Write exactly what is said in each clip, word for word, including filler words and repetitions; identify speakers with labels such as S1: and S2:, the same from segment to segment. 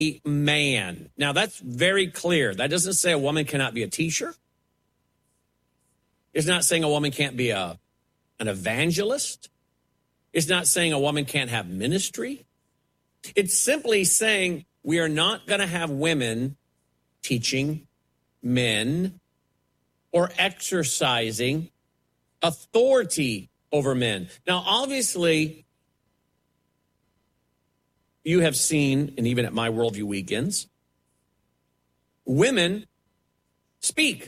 S1: man. Now, that's very clear. That doesn't say a woman cannot be a teacher. It's not saying a woman can't be a, an evangelist. It's not saying a woman can't have ministry. It's simply saying we are not going to have women teaching men or exercising authority over men. Now, obviously, you have seen, and even at my Worldview Weekends, women speak.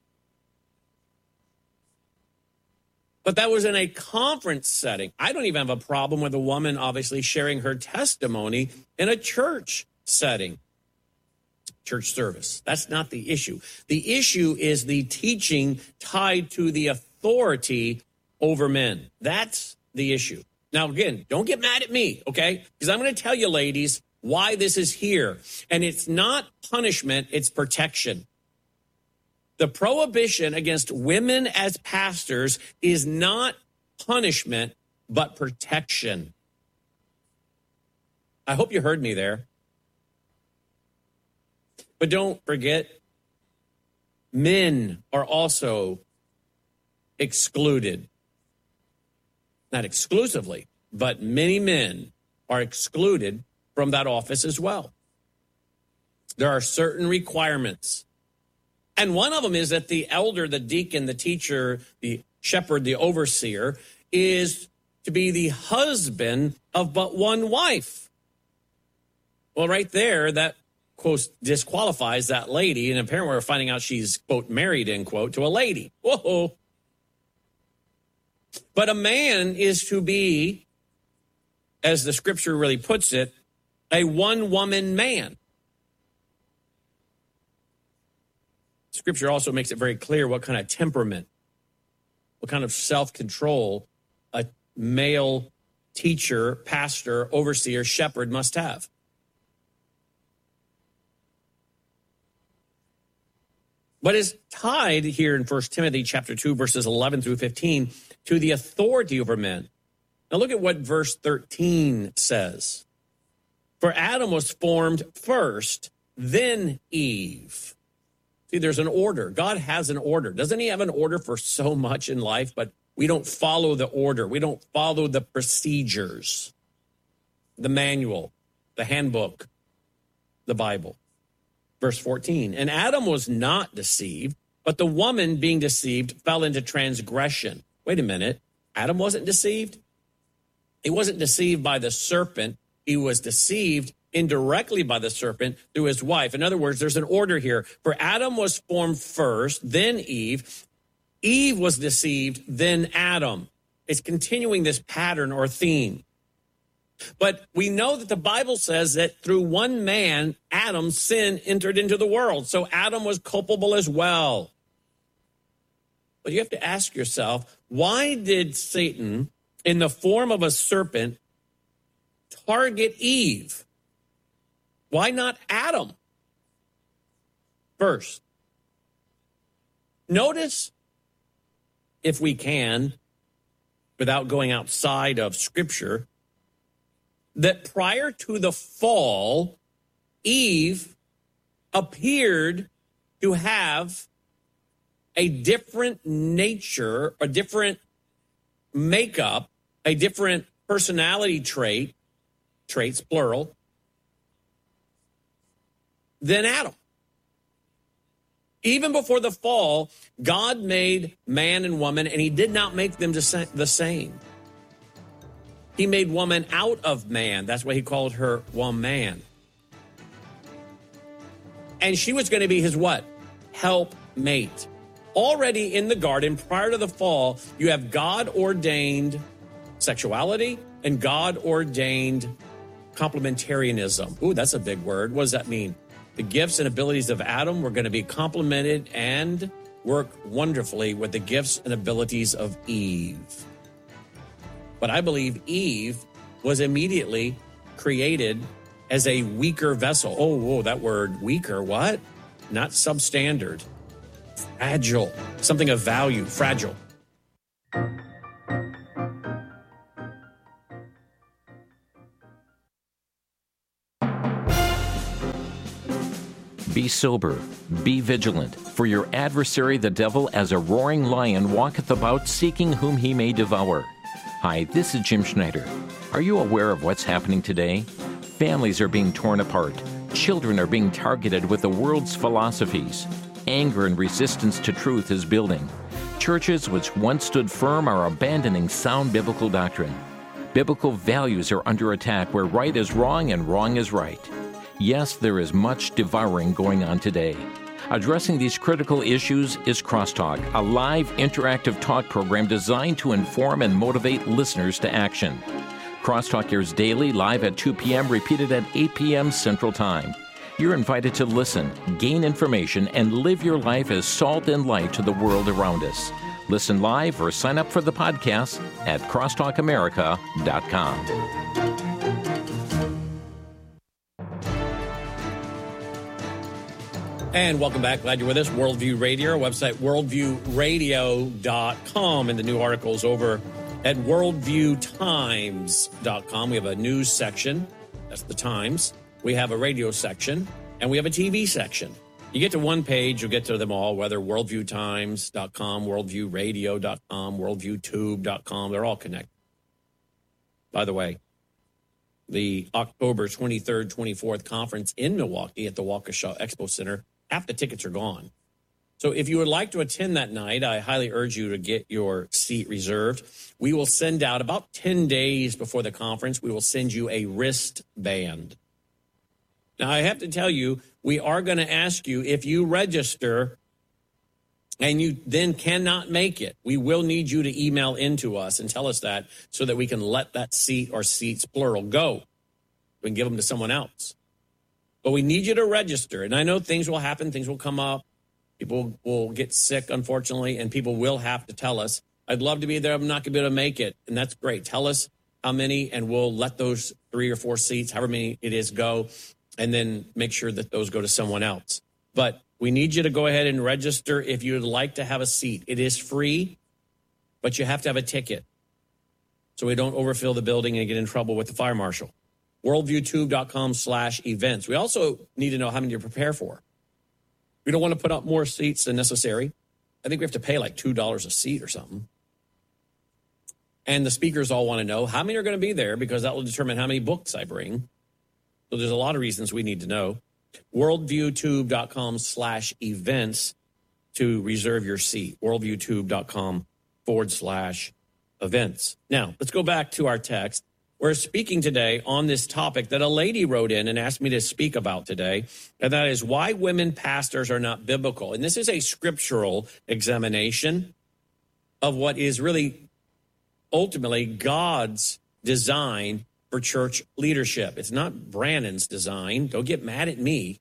S1: But that was in a conference setting. I don't even have a problem with a woman obviously sharing her testimony in a church setting, church service. That's not the issue. The issue is the teaching tied to the authority over men. That's the issue. Now, again, don't get mad at me, okay? Because I'm going to tell you, ladies, why this is here. And it's not punishment, it's protection. The prohibition against women as pastors is not punishment, but protection. I hope you heard me there. But don't forget, men are also excluded. Not exclusively, but many men are excluded from that office as well. There are certain requirements. And one of them is that the elder, the deacon, the teacher, the shepherd, the overseer is to be the husband of but one wife. Well, right there, that, quote, disqualifies that lady. And apparently we're finding out she's, quote, married, end quote, to a lady. Whoa. But a man is to be, as the scripture really puts it, a one-woman man. Scripture also makes it very clear what kind of temperament, what kind of self-control a male teacher, pastor, overseer, shepherd must have. But is tied here in First Timothy chapter two, verses eleven through fifteen, to the authority over men. Now look at what verse thirteen says. For Adam was formed first, then Eve. See, there's an order. God has an order. Doesn't he have an order for so much in life? But we don't follow the order. We don't follow the procedures, the manual, the handbook, the Bible. Verse fourteen, and Adam was not deceived, but the woman being deceived fell into transgression. Wait a minute. Adam wasn't deceived? He wasn't deceived by the serpent. He was deceived indirectly by the serpent through his wife. In other words, there's an order here. For Adam was formed first, then Eve. Eve was deceived, then Adam. It's continuing this pattern or theme. But we know that the Bible says that through one man, Adam, sin entered into the world. So Adam was culpable as well. But you have to ask yourself, why did Satan, in the form of a serpent, target Eve? Why not Adam first? Notice, if we can, without going outside of Scripture, that prior to the fall, Eve appeared to have a different nature, a different makeup, a different personality trait, traits plural, than Adam. Even before the fall, God made man and woman, and he did not make them the same. He made woman out of man. That's why he called her woman. And she was going to be his what? Helpmate. Already in the garden, prior to the fall, you have God-ordained sexuality and God-ordained complementarianism. Ooh, that's a big word. What does that mean? The gifts and abilities of Adam were going to be complemented and work wonderfully with the gifts and abilities of Eve. But I believe Eve was immediately created as a weaker vessel. Oh, whoa, that word weaker, what? Not substandard. Fragile. Something of value, fragile.
S2: Be sober, be vigilant, for your adversary the devil as a roaring lion walketh about seeking whom he may devour. Hi, this is Jim Schneider. Are you aware of what's happening today? Families are being torn apart. Children are being targeted with the world's philosophies. Anger and resistance to truth is building. Churches which once stood firm are abandoning sound biblical doctrine. Biblical values are under attack where right is wrong and wrong is right. Yes, there is much devouring going on today. Addressing these critical issues is Crosstalk, a live interactive talk program designed to inform and motivate listeners to action. Crosstalk airs daily, live at two p.m., repeated at eight p.m. Central Time. You're invited to listen, gain information, and live your life as salt and light to the world around us. Listen live or sign up for the podcast at crosstalk america dot com.
S1: And welcome back. Glad you're with us. Worldview Radio, our website, worldview radio dot com. And the new articles over at worldview times dot com. We have a news section. That's the Times. We have a radio section. And we have a T V section. You get to one page, you'll get to them all, whether worldview times dot com, worldview radio dot com, worldview tube dot com. They're all connected. By the way, the October twenty-third, twenty-fourth conference in Milwaukee at the Waukesha Expo Center, half the tickets are gone. So if you would like to attend that night, I highly urge you to get your seat reserved. We will send out about ten days before the conference, we will send you a wristband. Now, I have to tell you, we are going to ask you if you register and you then cannot make it, we will need you to email into us and tell us that so that we can let that seat or seats, plural, go. We can give them to someone else. But we need you to register. And I know things will happen. Things will come up. People will get sick, unfortunately, and people will have to tell us, I'd love to be there. I'm not going to be able to make it. And that's great. Tell us how many, and we'll let those three or four seats, however many it is, go, and then make sure that those go to someone else. But we need you to go ahead and register if you would like to have a seat. It is free, but you have to have a ticket so we don't overfill the building and get in trouble with the fire marshal. worldview tube dot com slash events. We also need to know how many to prepare for. We don't want to put up more seats than necessary. I think we have to pay like two dollars a seat or something. And the speakers all want to know how many are going to be there because that will determine how many books I bring. So there's a lot of reasons we need to know. worldview tube dot com slash events to reserve your seat. worldview tube dot com forward slash events. Now, let's go back to our text. We're speaking today on this topic that a lady wrote in and asked me to speak about today, and that is why women pastors are not biblical. And this is a scriptural examination of what is really ultimately God's design for church leadership. It's not Brannon's design. Don't get mad at me.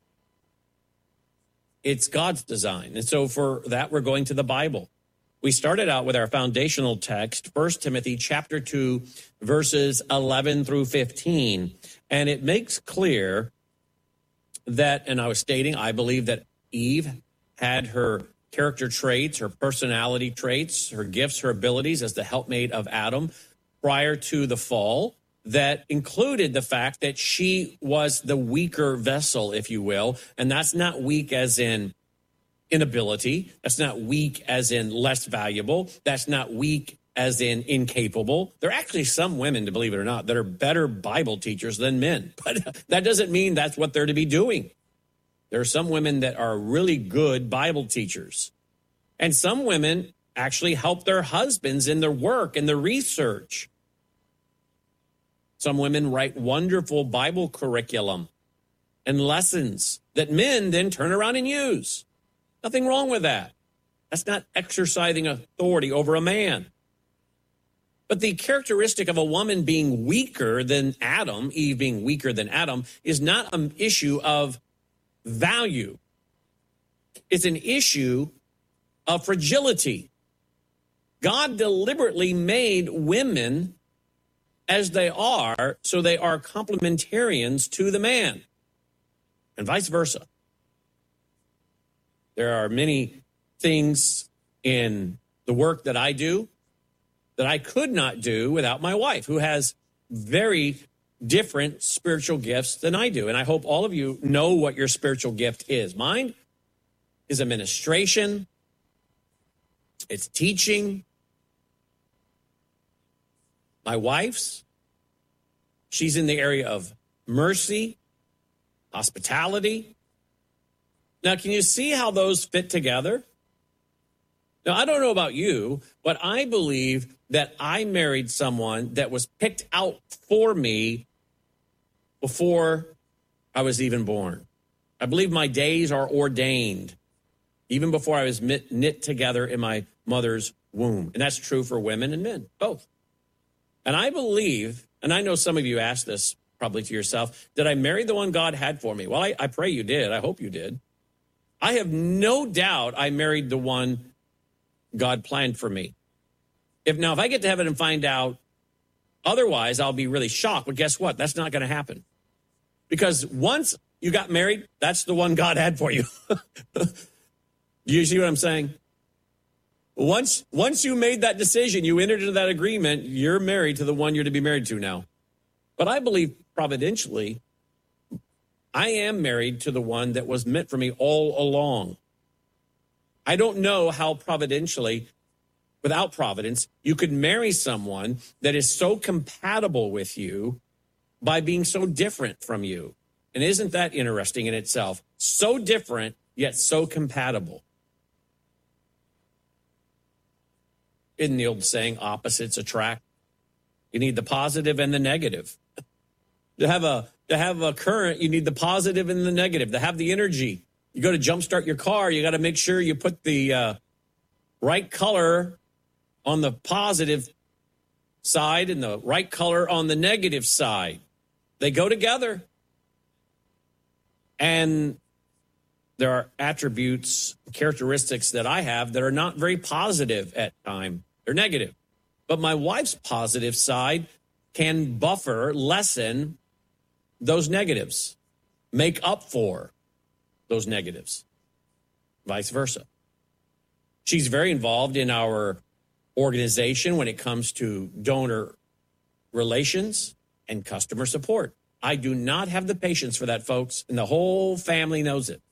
S1: It's God's design. And so for that, we're going to the Bible. We started out with our foundational text, First Timothy chapter two, verses eleven through fifteen. And it makes clear that, and I was stating, I believe that Eve had her character traits, her personality traits, her gifts, her abilities as the helpmate of Adam prior to the fall, that included the fact that she was the weaker vessel, if you will. And that's not weak as in inability. That's not weak as in less valuable. That's not weak as in incapable. There are actually some women, to believe it or not, that are better Bible teachers than men. But that doesn't mean that's what they're to be doing. There are some women that are really good Bible teachers. And some women actually help their husbands in their work and their research. Some women write wonderful Bible curriculum and lessons that men then turn around and use. Nothing wrong with that. That's not exercising authority over a man. But the characteristic of a woman being weaker than Adam, Eve being weaker than Adam, is not an issue of value. It's an issue of fragility. God deliberately made women as they are, so they are complementarians to the man, and vice versa. There are many things in the work that I do that I could not do without my wife, who has very different spiritual gifts than I do. And I hope all of you know what your spiritual gift is. Mine is administration. It's teaching. My wife's, she's in the area of mercy, hospitality. Now, can you see how those fit together? Now, I don't know about you, but I believe that I married someone that was picked out for me before I was even born. I believe my days are ordained even before I was knit together in my mother's womb. And that's true for women and men, both. And I believe, and I know some of you asked this probably to yourself, did I marry the one God had for me? Well, I, I pray you did. I hope you did. I have no doubt I married the one God planned for me. If now, if I get to heaven and find out otherwise, I'll be really shocked. But guess what? That's not going to happen. Because once you got married, that's the one God had for you. Do you see what I'm saying? Once, once you made that decision, you entered into that agreement, you're married to the one you're to be married to now. But I believe providentially, I am married to the one that was meant for me all along. I don't know how providentially, without providence, you could marry someone that is so compatible with you by being so different from you. And isn't that interesting in itself? So different, yet so compatible. Isn't the old saying, opposites attract? You need the positive and the negative. To have a to have a current, you need the positive and the negative. To have the energy, you go to jumpstart your car, you got to make sure you put the uh, right color on the positive side and the right color on the negative side. They go together. And there are attributes, characteristics that I have that are not very positive at times. They're negative. But my wife's positive side can buffer, lessen those negatives, make up for those negatives, vice versa. She's very involved in our organization when it comes to donor relations and customer support. I do not have the patience for that, folks, and the whole family knows it.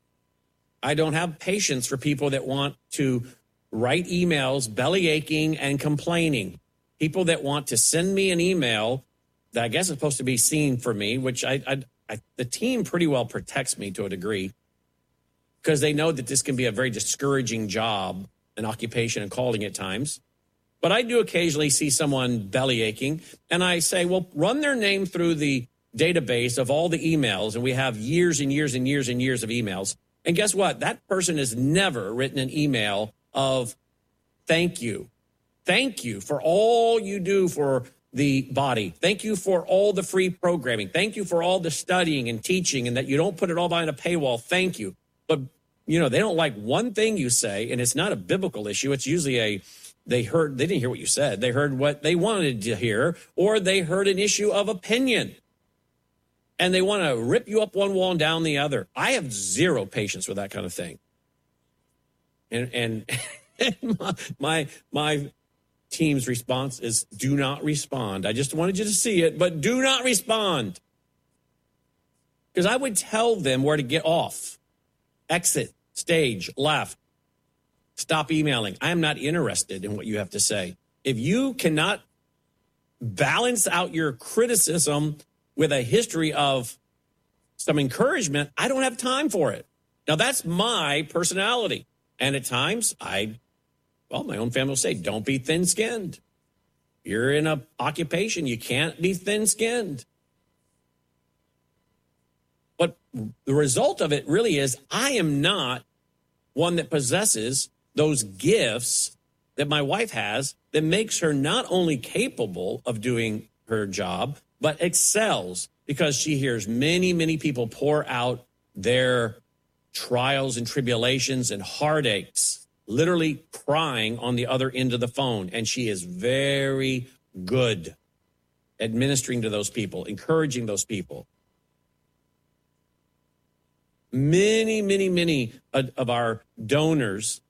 S1: I don't have patience for people that want to write emails, belly aching and complaining. People that want to send me an email that I guess is supposed to be seen for me, which I, I, I the team pretty well protects me to a degree because they know that this can be a very discouraging job, an occupation and calling at times. But I do occasionally see someone belly aching, and I say, well, run their name through the database of all the emails, and we have years and years and years and years of emails. And guess what? That person has never written an email of thank you. Thank you for all you do for the body. Thank you for all the free programming. Thank you for all the studying and teaching and that you don't put it all behind a paywall. Thank you. But, you know, they don't like one thing you say, and it's not a biblical issue. It's usually a, they heard, they didn't hear what you said. They heard what they wanted to hear, or they heard an issue of opinion. And they want to rip you up one wall and down the other. I have zero patience with that kind of thing. And and, and my, my my team's response is do not respond. I just wanted you to see it, but do not respond. Because I would tell them where to get off. Exit, stage, left. Stop emailing. I am not interested in what you have to say. If you cannot balance out your criticism with a history of some encouragement, I don't have time for it. Now, that's my personality. And at times, I, well, my own family will say, don't be thin-skinned. You're in an occupation. You can't be thin-skinned. But the result of it really is I am not one that possesses those gifts that my wife has that makes her not only capable of doing her job, but excels because she hears many, many people pour out their trials and tribulations and heartaches, literally crying on the other end of the phone. And she is very good at ministering to those people, encouraging those people. Many, many, many of our donors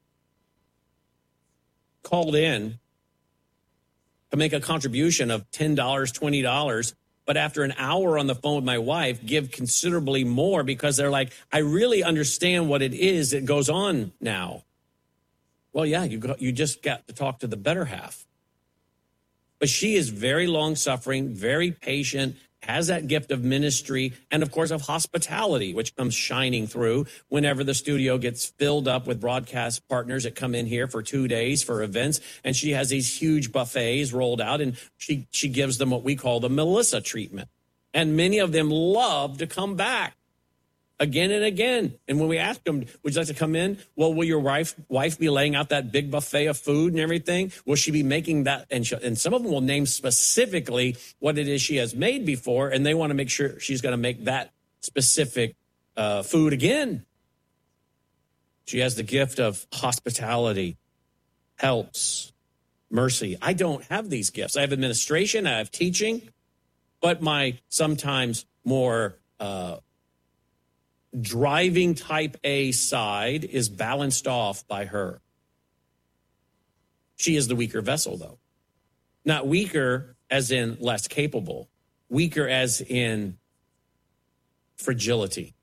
S1: called in to make a contribution of ten dollars, twenty dollars. but after an hour on the phone with my wife, give considerably more because they're like, I really understand what it is that goes on now. Well, yeah, you go, you just got to talk to the better half. But she is very long-suffering, very patient, has that gift of ministry, and, of course, of hospitality, which comes shining through whenever the studio gets filled up with broadcast partners that come in here for two days for events. And she has these huge buffets rolled out, and she, she gives them what we call the Melissa treatment. And many of them love to come back again and again. And when we ask them, would you like to come in? Well, will your wife wife be laying out that big buffet of food and everything? Will she be making that? And, she, and some of them will name specifically what it is she has made before, and they want to make sure she's going to make that specific uh, food again. She has the gift of hospitality, helps, mercy. I don't have these gifts. I have administration, I have teaching, but my sometimes more uh driving type A side is balanced off by her. She is the weaker vessel, though. Not weaker as in less capable, weaker as in fragility.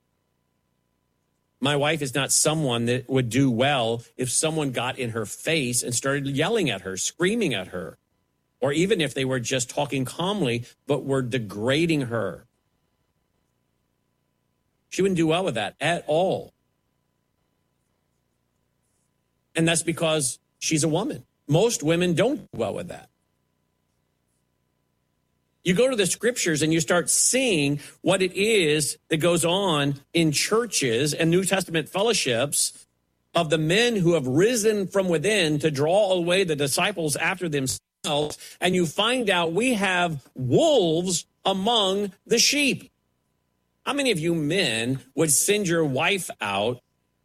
S1: My wife is not someone that would do well if someone got in her face and started yelling at her, screaming at her, or even if they were just talking calmly but were degrading her. She wouldn't do well with that at all. And that's because she's a woman. Most women don't do well with that. You go to the scriptures and you start seeing what it is that goes on in churches and New Testament fellowships of the men who have risen from within to draw away the disciples after themselves. And you find out we have wolves among the sheep. How many of you men would send your wife out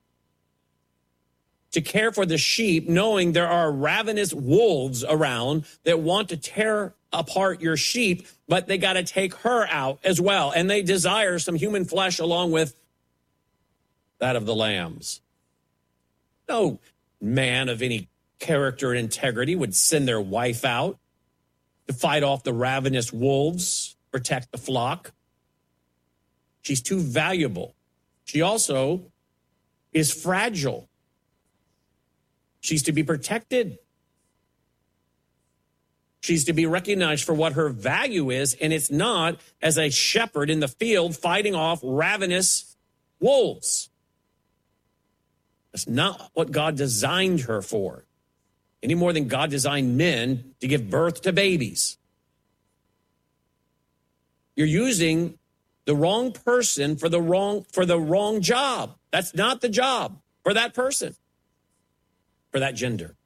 S1: to care for the sheep, knowing there are ravenous wolves around that want to tear apart your sheep, but they got to take her out as well, and they desire some human flesh along with that of the lambs? No man of any character and integrity would send their wife out to fight off the ravenous wolves, protect the flock. She's too valuable. She also is fragile. She's to be protected. She's to be recognized for what her value is, and it's not as a shepherd in the field fighting off ravenous wolves. That's not what God designed her for, any more than God designed men to give birth to babies. You're using the wrong person for the wrong for the wrong job. That's not the job for that person, for that gender.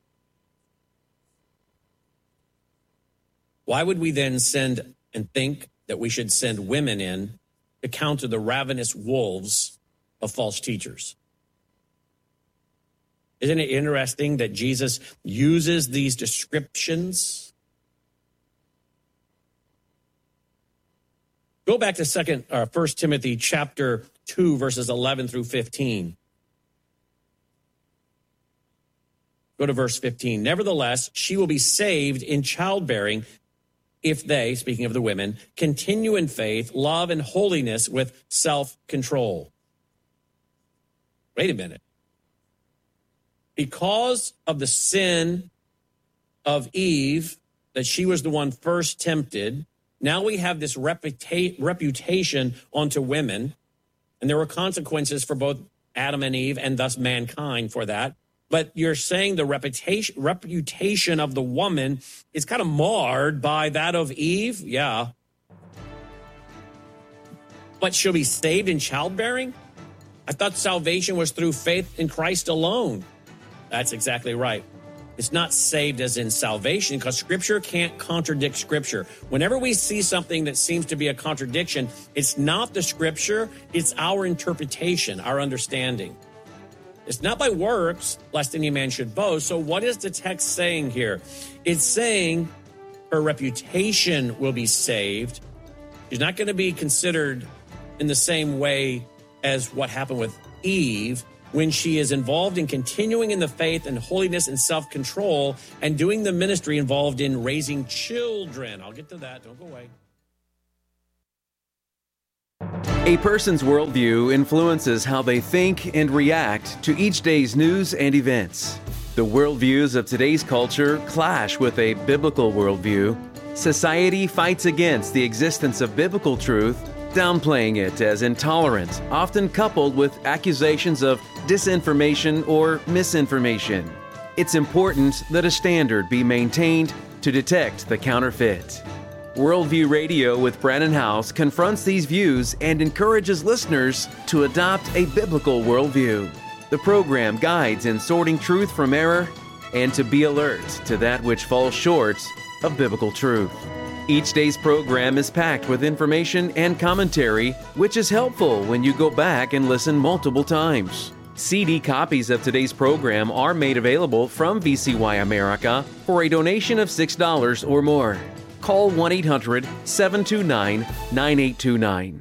S1: Why would we then send and think that we should send women in to counter the ravenous wolves of false teachers? Isn't it interesting that Jesus uses these descriptions? Go back to second, uh, First Timothy chapter two, verses eleven through fifteen. Go to verse fifteen. Nevertheless, she will be saved in childbearing if they, speaking of the women, continue in faith, love, and holiness with self-control. Wait a minute. Because of the sin of Eve, that she was the one first tempted, now we have this reputa- reputation onto women, and there were consequences for both Adam and Eve and thus mankind for that. But you're saying the reputation reputation of the woman is kind of marred by that of Eve? Yeah. But she'll be saved in childbearing? I thought salvation was through faith in Christ alone. That's exactly right. It's not saved as in salvation, because Scripture can't contradict Scripture. Whenever we see something that seems to be a contradiction, it's not the Scripture, it's our interpretation, our understanding. It's not by works, lest any man should boast. So what is the text saying here? It's saying her reputation will be saved. She's not going to be considered in the same way as what happened with Eve, when she is involved in continuing in the faith and holiness and self-control and doing the ministry involved in raising children. I'll get to that. Don't go away.
S3: A person's worldview influences how they think and react to each day's news and events. The worldviews of today's culture clash with a biblical worldview. Society fights against the existence of biblical truth, downplaying it as intolerant, often coupled with accusations of disinformation or misinformation. It's important that a standard be maintained to detect the counterfeit. Worldview Radio with Brannon Howse confronts these views and encourages listeners to adopt a biblical worldview. The program guides in sorting truth from error and to be alert to that which falls short of biblical truth. Each day's program is packed with information and commentary, which is helpful when you go back and listen multiple times. C D copies of today's program are made available from V C Y America for a donation of six dollars or more. Call one eight hundred seven two nine nine eight two nine.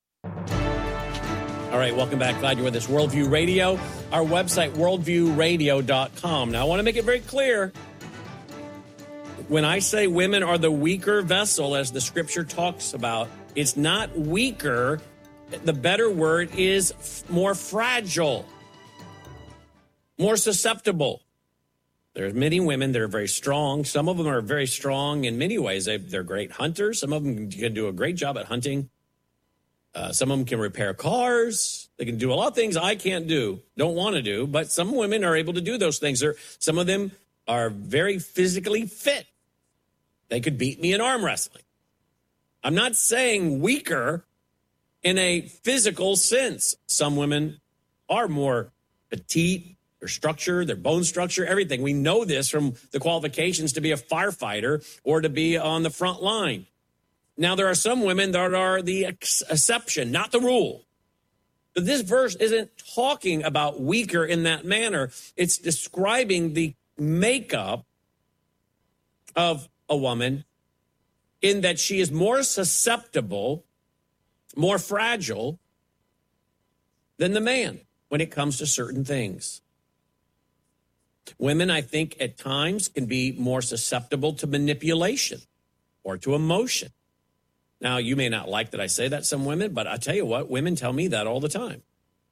S1: All right, welcome back. Glad you're with us. Worldview Radio, our website, worldview radio dot com. Now, I want to make it very clear. When I say women are the weaker vessel, as the scripture talks about, it's not weaker. The better word is f- more fragile, more susceptible. There's many women that are very strong. Some of them are very strong in many ways. They, they're great hunters. Some of them can do a great job at hunting. Uh, some of them can repair cars. They can do a lot of things I can't do, don't want to do. But some women are able to do those things. They're, some of them are very physically fit. They could beat me in arm wrestling. I'm not saying weaker in a physical sense. Some women are more petite. Their structure, their bone structure, everything. We know this from the qualifications to be a firefighter or to be on the front line. Now, there are some women that are the ex- exception, not the rule. But this verse isn't talking about weaker in that manner. It's describing the makeup of a woman in that she is more susceptible, more fragile than the man when it comes to certain things. Women, I think, at times can be more susceptible to manipulation or to emotion. Now, you may not like that I say that, some women, but I tell you what, women tell me that all the time.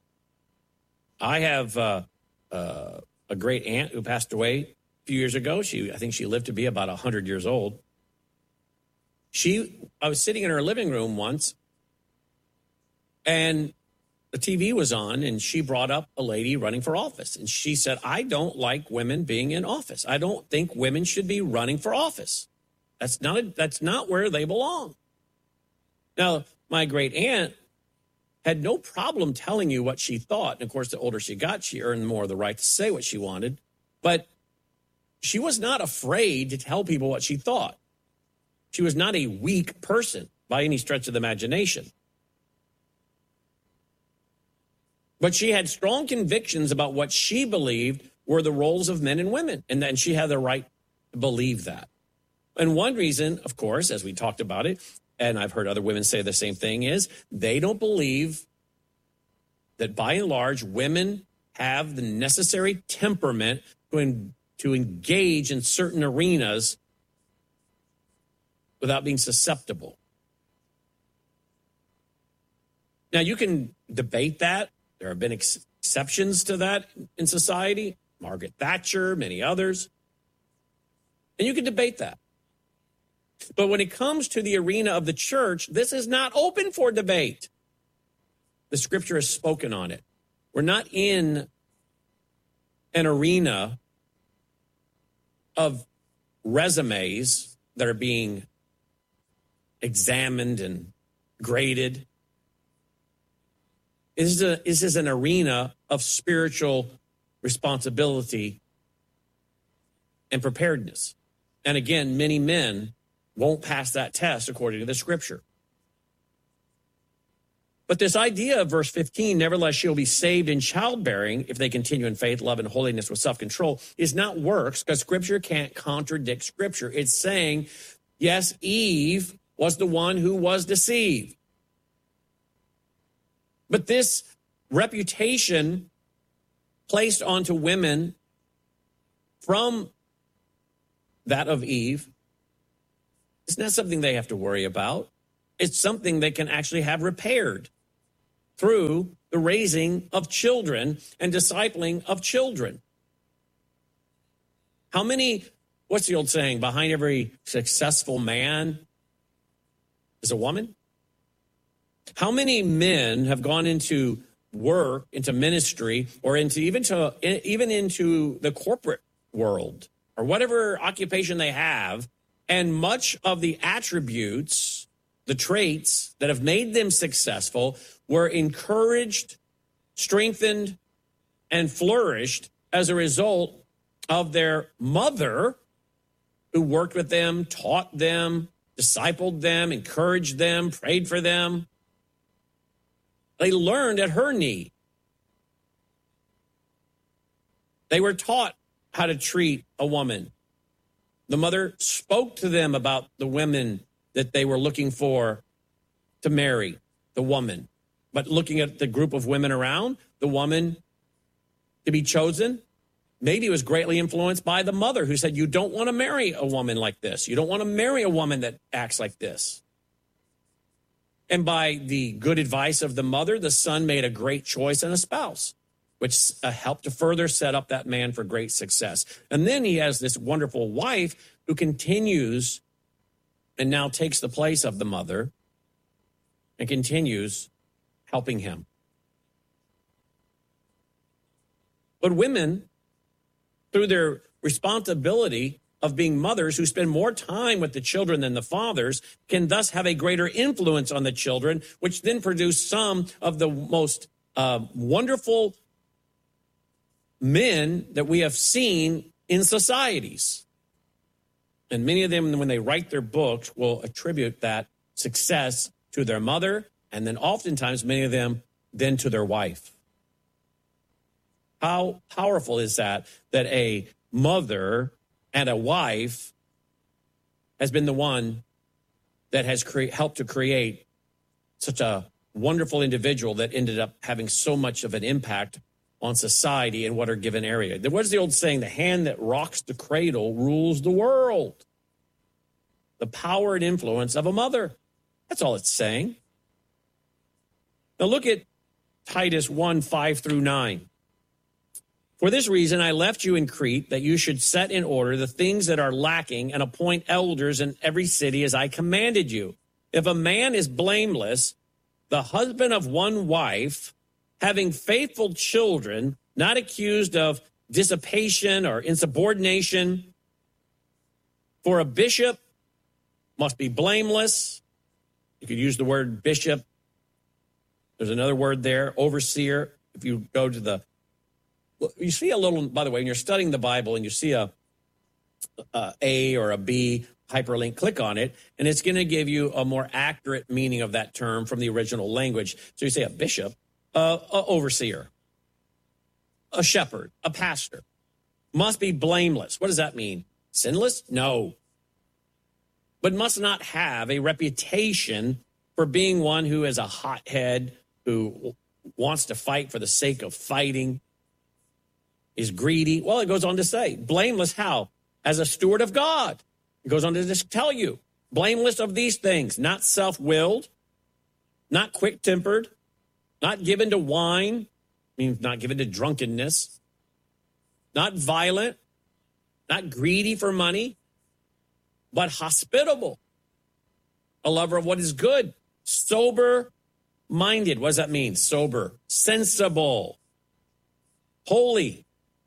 S1: I have uh, uh, a great aunt who passed away a few years ago. She, I think she lived to be about one hundred years old. She, I was sitting in her living room once, and the T V was on, and she brought up a lady running for office. And she said, I don't like women being in office. I don't think women should be running for office. That's not, a, that's not where they belong. Now, my great aunt had no problem telling you what she thought. And, of course, the older she got, she earned more of the right to say what she wanted. But she was not afraid to tell people what she thought. She was not a weak person by any stretch of the imagination. But she had strong convictions about what she believed were the roles of men and women, and then she had the right to believe that. And one reason, of course, as we talked about it, and I've heard other women say the same thing, is they don't believe that by and large women have the necessary temperament to, en- to engage in certain arenas without being susceptible. Now, you can debate that. There have been ex- exceptions to that in society. Margaret Thatcher, many others. And you can debate that. But when it comes to the arena of the church, this is not open for debate. The scripture has spoken on it. We're not in an arena of resumes that are being examined and graded. This is, a, this is an arena of spiritual responsibility and preparedness. And again, many men won't pass that test according to the scripture. But this idea of verse fifteen, nevertheless she'll be saved in childbearing if they continue in faith, love, and holiness with self-control, is not works, because scripture can't contradict scripture. It's saying, yes, Eve was the one who was deceived. But this reputation placed onto women from that of Eve is not something they have to worry about. It's something they can actually have repaired. through the raising of children and discipling of children. How many, what's the old saying, behind every successful man is a woman? How many men have gone into work, into ministry, or into even to even into the corporate world or whatever occupation they have, and much of the attributes, the traits that have made them successful were encouraged, strengthened, and flourished as a result of their mother, who worked with them, taught them, discipled them, encouraged them, prayed for them. They learned at her knee. They were taught how to treat a woman. The mother spoke to them about the women that they were looking for to marry, the woman. But looking at the group of women around, the woman to be chosen, maybe was greatly influenced by the mother, who said, you don't want to marry a woman like this. You don't want to marry a woman that acts like this. And by the good advice of the mother, the son made a great choice in a spouse, which uh, helped to further set up that man for great success. And then he has this wonderful wife who continues and now takes the place of the mother and continues helping him. But women, through their responsibility of being mothers who spend more time with the children than the fathers, can thus have a greater influence on the children, which then produce some of the most uh, wonderful men that we have seen in societies. And many of them, when they write their books, will attribute that success to their mother, and then oftentimes many of them then to their wife. How powerful is that, that a mother and a wife has been the one that has cre- helped to create such a wonderful individual that ended up having so much of an impact on society in what are given area. What is the old saying? The hand that rocks the cradle rules the world. The power and influence of a mother. That's all it's saying. Now look at Titus one, five through nine. For this reason, I left you in Crete, that you should set in order the things that are lacking and appoint elders in every city as I commanded you. If a man is blameless, the husband of one wife, having faithful children, not accused of dissipation or insubordination, for a bishop must be blameless. You could use the word bishop. There's another word there, overseer. If you go to the You see a little, by the way, when you're studying the Bible and you see a, a A or a B hyperlink, click on it, and it's going to give you a more accurate meaning of that term from the original language. So you say a bishop, uh, a overseer, a shepherd, a pastor, must be blameless. What does that mean? Sinless? No. But must not have a reputation for being one who is a hothead, who wants to fight for the sake of fighting, is greedy. Well, it goes on to say, blameless how? As a steward of God. It goes on to just tell you, blameless of these things, not self-willed, not quick-tempered, not given to wine, means not given to drunkenness, not violent, not greedy for money, but hospitable, a lover of what is good, sober-minded. What does that mean? Sober, sensible, holy,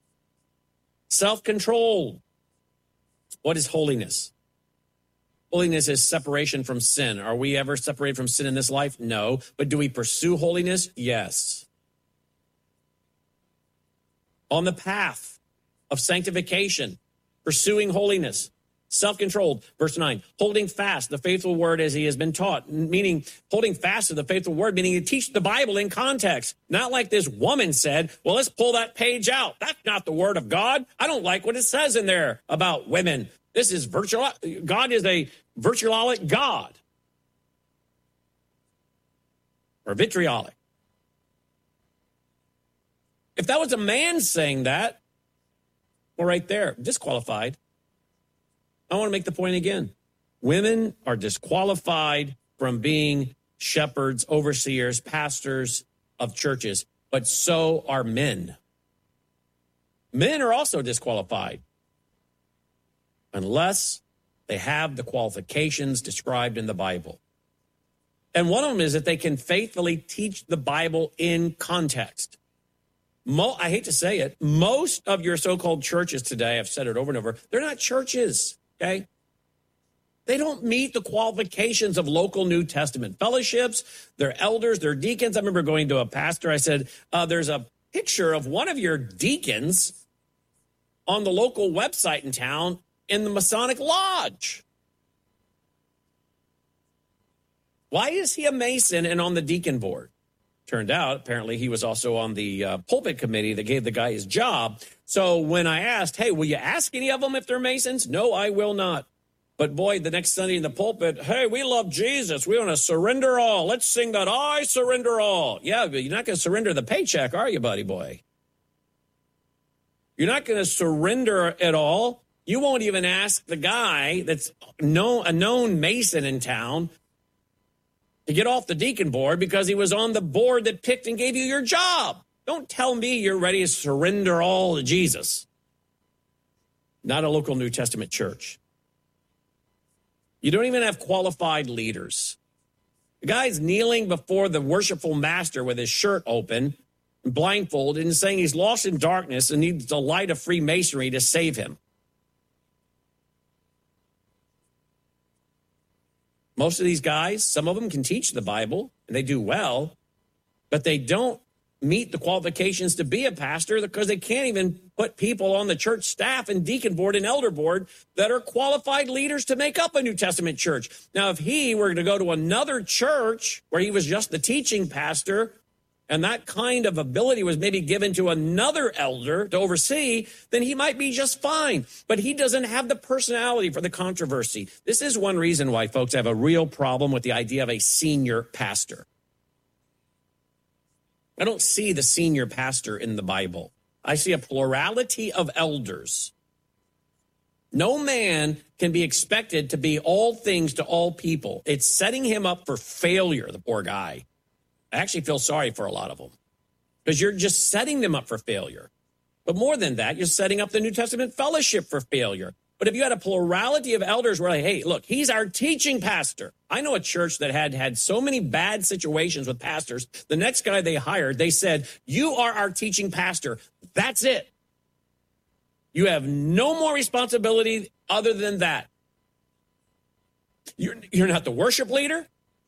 S1: self-controlled. What is holiness? Holiness is separation from sin. Are we ever separated from sin in this life? No. But do we pursue holiness? Yes. On the path of sanctification, pursuing holiness, self-controlled. Verse nine, holding fast the faithful word as he has been taught, meaning holding fast to the faithful word, meaning to teach the Bible in context. Not like this woman said, well, let's pull that page out. That's not the word of God. I don't like what it says in there about women. This is virtual. God is a vitriolic God. Or vitriolic. If that was a man saying that, well, right there, disqualified. I want to make the point again. Women are disqualified from being shepherds, overseers, pastors, of churches, but so are men. Men are also disqualified unless they have the qualifications described in the Bible. And one of them is that they can faithfully teach the Bible in context. Mo- I hate to say it, most of your so-called churches today, I've said it over and over, they're not churches, okay? They don't meet the qualifications of local New Testament fellowships, their elders, their deacons. I remember going to a pastor, I said, uh, there's a picture of one of your deacons on the local website in town in the Masonic Lodge. Why is he a Mason and on the deacon board? Turned out, apparently, he was also on the uh, pulpit committee that gave the guy his job. So when I asked, hey, will you ask any of them if they're Masons? No, I will not. But boy, the next Sunday in the pulpit, hey, we love Jesus. We want to surrender all. Let's sing that, I surrender all. Yeah, but you're not going to surrender the paycheck, are you, buddy boy? You're not going to surrender it all. You won't even ask the guy that's known, a known Mason in town to get off the deacon board because he was on the board that picked and gave you your job. Don't tell me you're ready to surrender all to Jesus. Not a local New Testament church. You don't even have qualified leaders. The guy's kneeling before the worshipful master with his shirt open, blindfolded, and saying he's lost in darkness and needs the light of Freemasonry to save him. Most of these guys, some of them can teach the Bible, and they do well, but they don't meet the qualifications to be a pastor because they can't even put people on the church staff and deacon board and elder board that are qualified leaders to make up a New Testament church. Now, if he were to go to another church where he was just the teaching pastor and that kind of ability was maybe given to another elder to oversee, then he might be just fine. But he doesn't have the personality for the controversy. This is one reason why folks have a real problem with the idea of a senior pastor. I don't see the senior pastor in the Bible. I see a plurality of elders. No man can be expected to be all things to all people. It's setting him up for failure, the poor guy. I actually feel sorry for a lot of them because you're just setting them up for failure. But more than that, you're setting up the New Testament fellowship for failure. But if you had a plurality of elders where, like, hey, look, he's our teaching pastor. I know a church that had had so many bad situations with pastors. The next guy they hired, they said, you are our teaching pastor. That's it. You have no more responsibility other than that. You're, you're not the worship leader.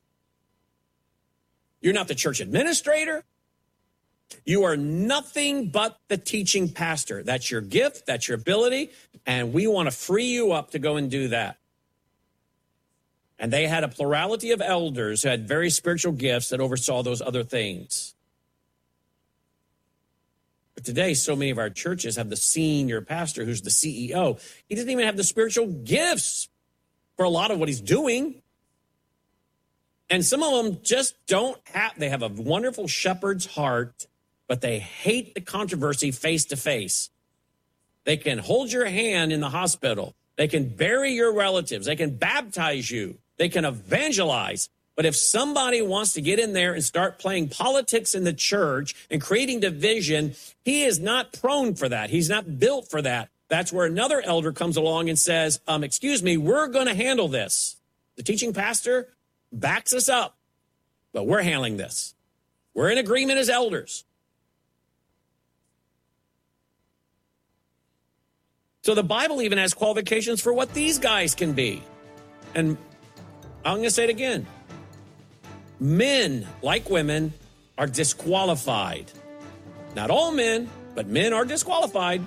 S1: You're not the church administrator. You are nothing but the teaching pastor. That's your gift. That's your ability. And we want to free you up to go and do that. And they had a plurality of elders who had very spiritual gifts that oversaw those other things. But today, so many of our churches have the senior pastor who's the C E O. He doesn't even have the spiritual gifts for a lot of what he's doing. And some of them just don't have, they have a wonderful shepherd's heart, but they hate the controversy face to face. They can hold your hand in the hospital. They can bury your relatives. They can baptize you. They can evangelize. But if somebody wants to get in there and start playing politics in the church and creating division, he is not prone for that. He's not built for that. That's where another elder comes along and says, um, excuse me, we're going to handle this. The teaching pastor backs us up, but we're handling this. We're in agreement as elders. So the Bible even has qualifications for what these guys can be. And I'm going to say it again. Men, like women, are disqualified. Not all men, but men are disqualified.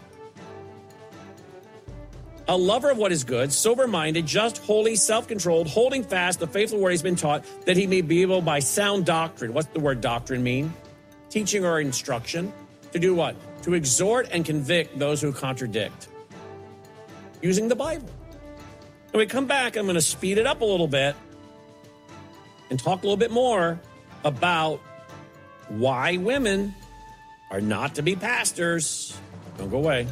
S1: A lover of what is good, sober-minded, just, holy, self-controlled, holding fast the faithful word he's been taught, that he may be able by sound doctrine. What's the word doctrine mean? Teaching or instruction. To do what? To exhort and convict those who contradict. Using the Bible. When we come back, I'm going to speed it up a little bit and talk a little bit more about why women are not to be pastors. Don't go away.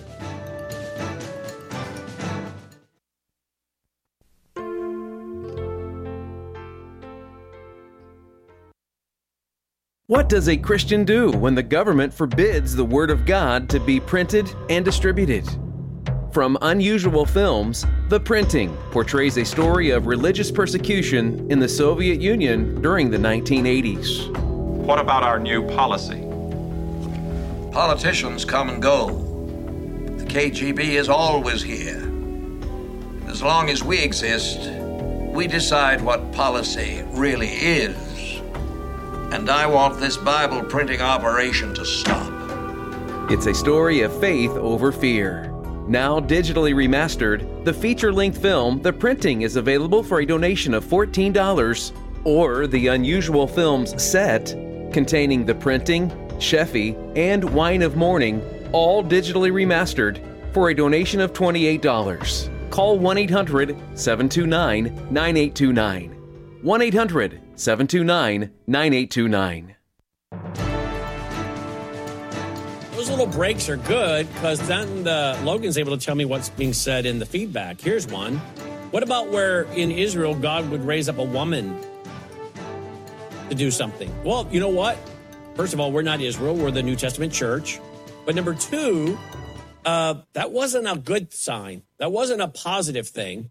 S3: What does a Christian do when the government forbids the Word of God to be printed and distributed? From Unusual Films, The Printing portrays a story of religious persecution in the Soviet Union during the nineteen eighties.
S4: What about our new policy?
S5: Politicians come and go. The K G B is always here. As long as we exist, we decide what policy really is. And I want this Bible printing operation to stop.
S3: It's a story of faith over fear. Now digitally remastered, the feature-length film, The Printing, is available for a donation of fourteen dollars, or the Unusual Films set, containing The Printing, Sheffy, and Wine of Mourning, all digitally remastered, for a donation of twenty-eight dollars. Call one eight hundred, seven two nine, nine eight two nine. one eight hundred, seven two nine, nine eight two nine.
S1: Those little breaks are good because then the, Logan's able to tell me what's being said in the feedback. Here's one. What about where in Israel God would raise up a woman to do something? Well, you know what? First of all, we're not Israel. We're the New Testament church. But number two, uh, that wasn't a good sign. That wasn't a positive thing.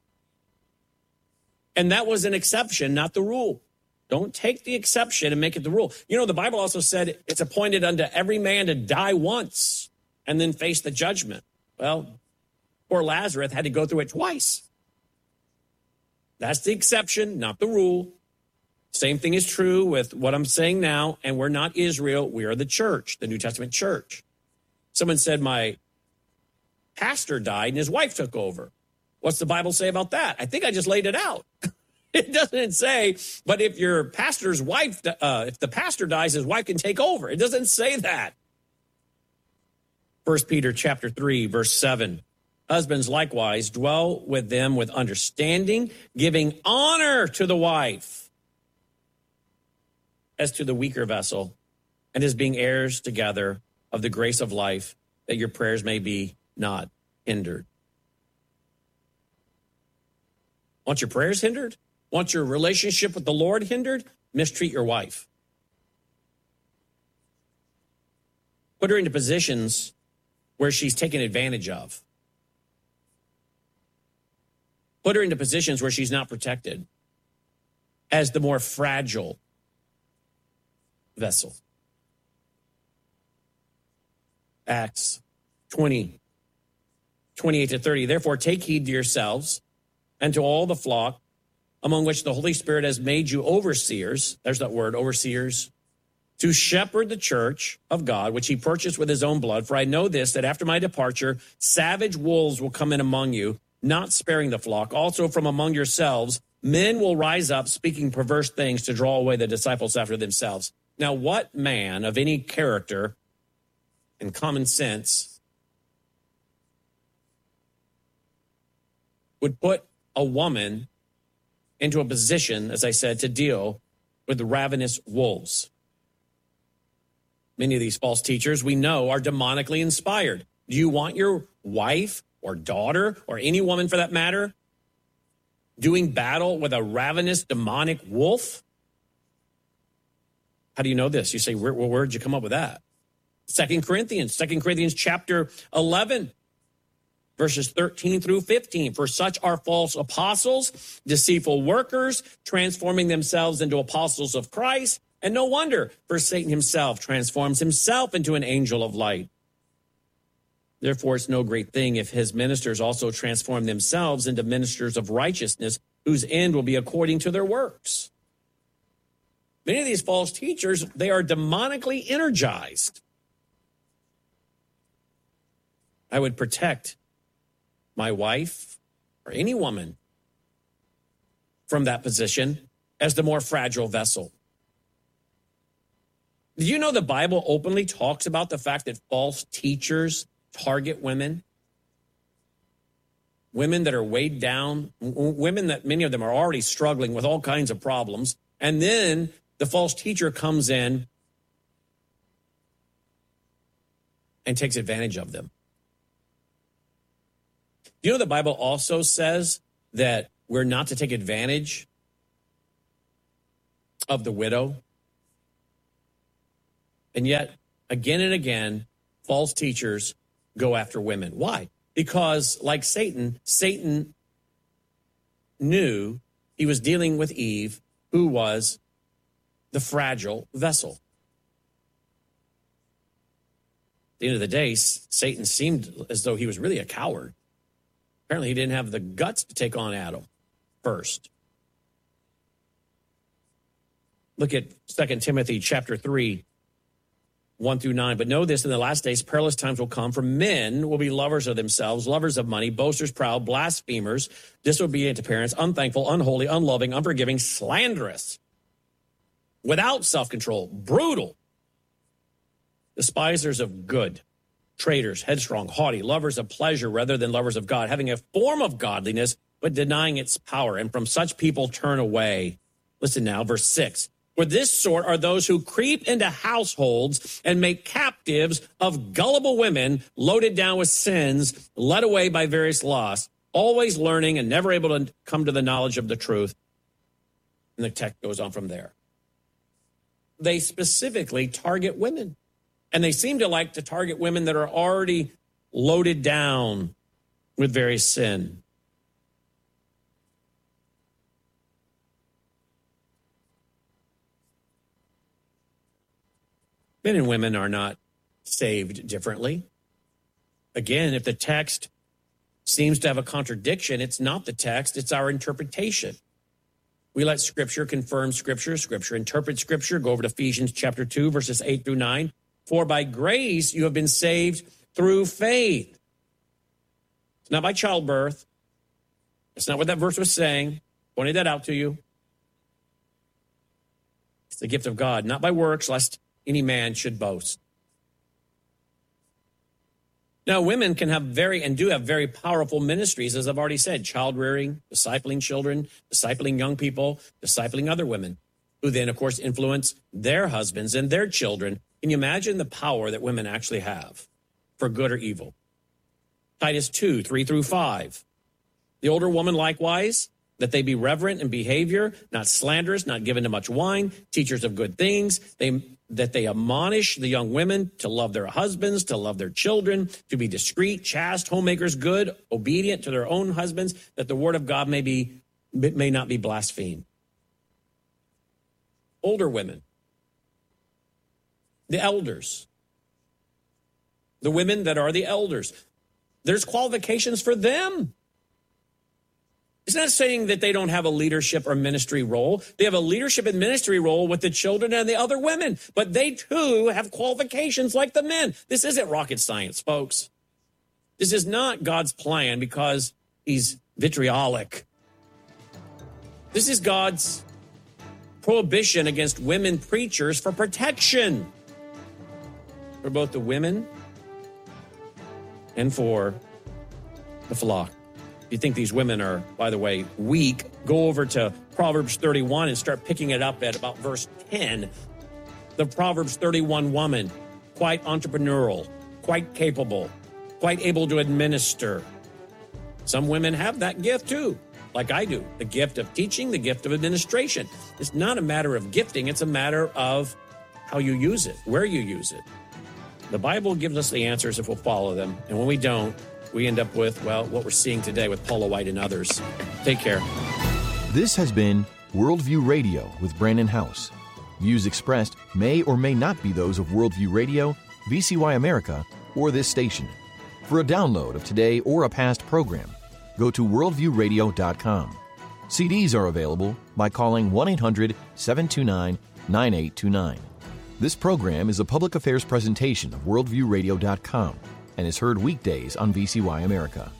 S1: And that was an exception, not the rule. Don't take the exception and make it the rule. You know, the Bible also said it's appointed unto every man to die once and then face the judgment. Well, poor Lazarus had to go through it twice. That's the exception, not the rule. Same thing is true with what I'm saying now, and we're not Israel. We are the church, the New Testament church. Someone said my pastor died and his wife took over. What's the Bible say about that? I think I just laid it out. It doesn't say, but if your pastor's wife, uh, if the pastor dies, his wife can take over. It doesn't say that. First Peter chapter three, verse seven. Husbands likewise dwell with them with understanding, giving honor to the wife as to the weaker vessel, and as being heirs together of the grace of life, that your prayers may be not hindered. Want your prayers hindered? Want your relationship with the Lord hindered? Mistreat your wife. Put her into positions where she's taken advantage of. Put her into positions where she's not protected as the more fragile vessel. Acts twenty, twenty-eight to thirty. Therefore, take heed to yourselves and to all the flock among which the Holy Spirit has made you overseers. There's that word, overseers. To shepherd the church of God, which he purchased with his own blood. For I know this, that after my departure, savage wolves will come in among you, not sparing the flock. Also from among yourselves, men will rise up, speaking perverse things to draw away the disciples after themselves. Now, what man of any character and common sense would put a woman into a position, as I said, to deal with the ravenous wolves? Many of these false teachers we know are demonically inspired. Do you want your wife or daughter or any woman for that matter doing battle with a ravenous demonic wolf? How do you know this? You say, where, where did you come up with that? Second Corinthians, Second Corinthians chapter eleven. Verses thirteen through fifteen, for such are false apostles, deceitful workers, transforming themselves into apostles of Christ. And no wonder, for Satan himself transforms himself into an angel of light. Therefore, it's no great thing if his ministers also transform themselves into ministers of righteousness, whose end will be according to their works. Many of these false teachers, they are demonically energized. I would protect my wife or any woman from that position as the more fragile vessel. Do you know the Bible openly talks about the fact that false teachers target women? Women that are weighed down, women that many of them are already struggling with all kinds of problems. And then the false teacher comes in and takes advantage of them. You know, the Bible also says that we're not to take advantage of the widow. And yet, again and again, false teachers go after women. Why? Because, like Satan, Satan knew he was dealing with Eve, who was the fragile vessel. At the end of the day, Satan seemed as though he was really a coward. Apparently, he didn't have the guts to take on Adam first. Look at Second Timothy chapter three, one through nine. But know this, in the last days, perilous times will come, for men will be lovers of themselves, lovers of money, boasters, proud, blasphemers, disobedient to parents, unthankful, unholy, unloving, unforgiving, slanderous, without self-control, brutal, despisers of good, traitors, headstrong, haughty, lovers of pleasure rather than lovers of God, having a form of godliness, but denying its power. And from such people turn away. Listen now, verse six. For this sort are those who creep into households and make captives of gullible women, loaded down with sins, led away by various lusts, always learning and never able to come to the knowledge of the truth. And the text goes on from there. They specifically target women. And they seem to like to target women that are already loaded down with various sin. Men and women are not saved differently. Again, if the text seems to have a contradiction, it's not the text, it's our interpretation. We let Scripture confirm Scripture, Scripture interpret Scripture. Go over to Ephesians chapter two, verses eight through nine. For by grace you have been saved through faith. It's not by childbirth. That's not what that verse was saying. Pointed that out to you. It's the gift of God, not by works, lest any man should boast. Now, women can have very and do have very powerful ministries, as I've already said, child rearing, discipling children, discipling young people, discipling other women, who then, of course, influence their husbands and their children. Can you imagine the power that women actually have for good or evil? Titus two, three through five. The older woman likewise, that they be reverent in behavior, not slanderous, not given to much wine, teachers of good things, they, that they admonish the young women to love their husbands, to love their children, to be discreet, chaste, homemakers, good, obedient to their own husbands, that the word of God may be may not be blasphemed. Older women, the elders, the women that are the elders, there's qualifications for them. It's not saying that they don't have a leadership or ministry role. They have a leadership and ministry role with the children and the other women, but they too have qualifications like the men. This isn't rocket science, folks. This is not God's plan because he's vitriolic. This is God's prohibition against women preachers for protection for both the women and for the flock. If you think these women are, by the way, weak, go over to Proverbs thirty-one and start picking it up at about verse ten. The Proverbs thirty-one woman, quite entrepreneurial, quite capable, quite able to administer. Some women have that gift too, like I do, the gift of teaching, the gift of administration. It's not a matter of gifting, it's a matter of how you use it, where you use it. The Bible gives us the answers if we'll follow them, and when we don't, we end up with, well, what we're seeing today with Paula White and others. Take care.
S6: This has been Worldview Radio with Brandon House. Views expressed may or may not be those of Worldview Radio, V C Y America, or this station. For a download of today or a past program, go to worldview radio dot com. C Ds are available by calling one eight hundred seven two nine nine eight two nine. This program is a public affairs presentation of worldview radio dot com and is heard weekdays on V C Y America.